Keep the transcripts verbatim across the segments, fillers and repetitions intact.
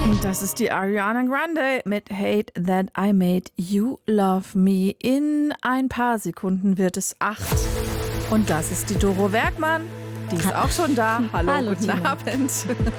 Das ist die Ariana Grande mit Hate That I Made You Love Me. In ein paar Sekunden wird es acht. Und das ist die Doro Werkmann. Die ist auch schon da. Hallo, Hallo guten Tina. Abend.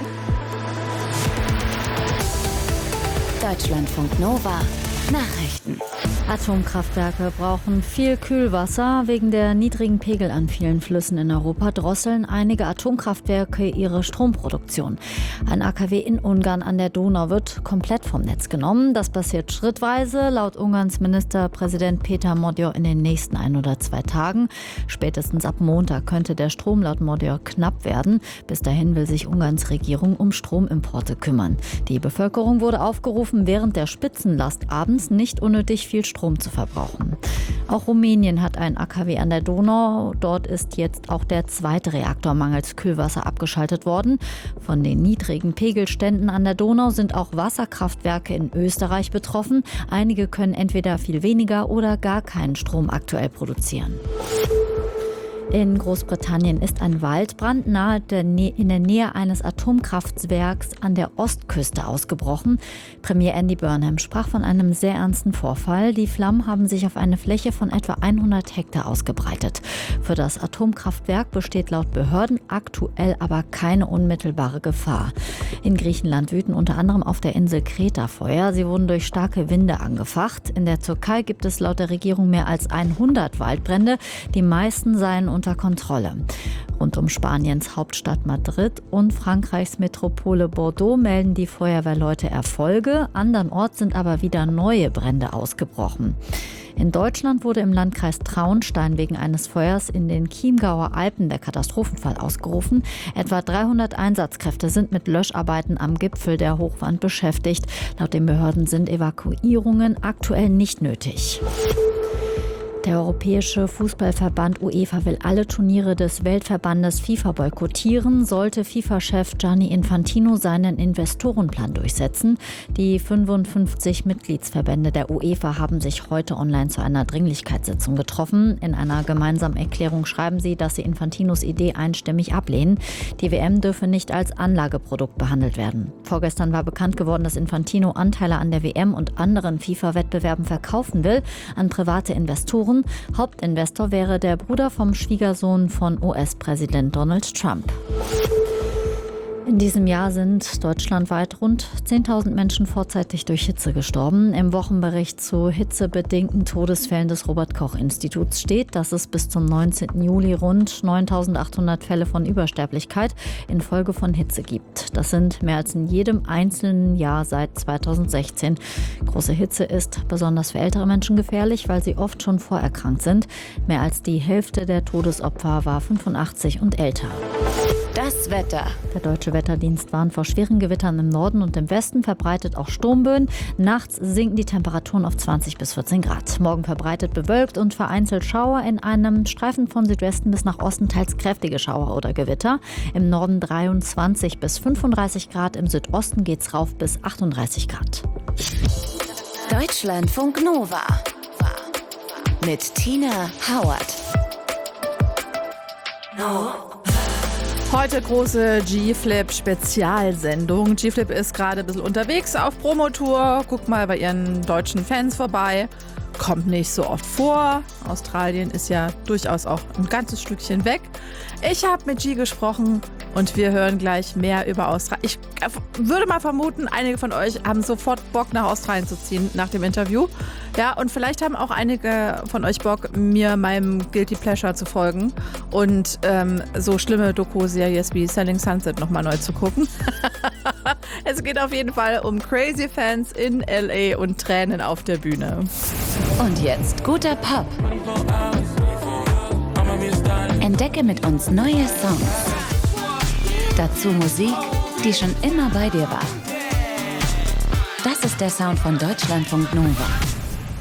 Deutschlandfunk Nova Nachrichten. Atomkraftwerke brauchen viel Kühlwasser. Wegen der niedrigen Pegel an vielen Flüssen in Europa drosseln einige Atomkraftwerke ihre Stromproduktion. Ein A K W in Ungarn an der Donau wird komplett vom Netz genommen. Das passiert schrittweise, laut Ungarns Ministerpräsident Peter Magyar in den nächsten ein oder zwei Tagen. Spätestens ab Montag könnte der Strom laut Magyar knapp werden. Bis dahin will sich Ungarns Regierung um Stromimporte kümmern. Die Bevölkerung wurde aufgerufen, während der Spitzenlast abends nicht unnötig viel Strom zu verbrauchen. Auch Rumänien hat ein A K W an der Donau. Dort ist jetzt auch der zweite Reaktor mangels Kühlwasser abgeschaltet worden. Von den niedrigen Pegelständen an der Donau sind auch Wasserkraftwerke in Österreich betroffen. Einige können entweder viel weniger oder gar keinen Strom aktuell produzieren. In Großbritannien ist ein Waldbrand nahe der Nä- in der Nähe eines Atomkraftwerks an der Ostküste ausgebrochen. Premier Andy Burnham sprach von einem sehr ernsten Vorfall. Die Flammen haben sich auf eine Fläche von etwa hundert Hektar ausgebreitet. Für das Atomkraftwerk besteht laut Behörden aktuell aber keine unmittelbare Gefahr. In Griechenland wüten unter anderem auf der Insel Kreta Feuer. Sie wurden durch starke Winde angefacht. In der Türkei gibt es laut der Regierung mehr als hundert Waldbrände. Die meisten seien unter Kontrolle. Rund um Spaniens Hauptstadt Madrid und Frankreichs Metropole Bordeaux melden die Feuerwehrleute Erfolge. Andernorts sind aber wieder neue Brände ausgebrochen. In Deutschland wurde im Landkreis Traunstein wegen eines Feuers in den Chiemgauer Alpen der Katastrophenfall ausgerufen. Etwa dreihundert Einsatzkräfte sind mit Löscharbeiten am Gipfel der Hochwand beschäftigt. Laut den Behörden sind Evakuierungen aktuell nicht nötig. Der Europäische Fußballverband UEFA will alle Turniere des Weltverbandes FIFA boykottieren, sollte FIFA-Chef Gianni Infantino seinen Investorenplan durchsetzen. Die fünfundfünfzig Mitgliedsverbände der UEFA haben sich heute online zu einer Dringlichkeitssitzung getroffen. In einer gemeinsamen Erklärung schreiben sie, dass sie Infantinos Idee einstimmig ablehnen. Die W M dürfe nicht als Anlageprodukt behandelt werden. Vorgestern war bekannt geworden, dass Infantino Anteile an der W M und anderen FIFA-Wettbewerben verkaufen will an private Investoren. Hauptinvestor wäre der Bruder vom Schwiegersohn von U S-Präsident Donald Trump. In diesem Jahr sind deutschlandweit rund zehntausend Menschen vorzeitig durch Hitze gestorben. Im Wochenbericht zu hitzebedingten Todesfällen des Robert-Koch-Instituts steht, dass es bis zum neunzehnten Juli rund neuntausendachthundert Fälle von Übersterblichkeit infolge von Hitze gibt. Das sind mehr als in jedem einzelnen Jahr seit zweitausendsechzehn. Große Hitze ist besonders für ältere Menschen gefährlich, weil sie oft schon vorerkrankt sind. Mehr als die Hälfte der Todesopfer war fünfundachtzig und älter. Das Wetter. Der Deutsche Wetterdienst warnt vor schweren Gewittern im Norden und im Westen, verbreitet auch Sturmböen. Nachts sinken die Temperaturen auf zwanzig bis vierzehn Grad. Morgen verbreitet bewölkt und vereinzelt Schauer, in einem Streifen von Südwesten bis nach Osten teils kräftige Schauer oder Gewitter. Im Norden dreiundzwanzig bis fünfunddreißig Grad, im Südosten geht's rauf bis achtunddreißig Grad. Deutschlandfunk Nova mit Tina Howard. No. Heute große G-Flip-Spezialsendung. G-Flip ist gerade ein bisschen unterwegs auf Promotour. Guckt mal bei ihren deutschen Fans vorbei. Kommt nicht so oft vor. Australien ist ja durchaus auch ein ganzes Stückchen weg. Ich habe mit G gesprochen und wir hören gleich mehr über Australien. Ich würde mal vermuten, einige von euch haben sofort Bock, nach Australien zu ziehen nach dem Interview. Ja, und vielleicht haben auch einige von euch Bock, mir meinem Guilty Pleasure zu folgen und ähm, so schlimme Doku-Series wie Selling Sunset nochmal neu zu gucken. Es geht auf jeden Fall um Crazy Fans in L A und Tränen auf der Bühne. Und jetzt guter Pop. Entdecke mit uns neue Songs. Dazu Musik, die schon immer bei dir war. Das ist der Sound von Deutschlandfunk Nova.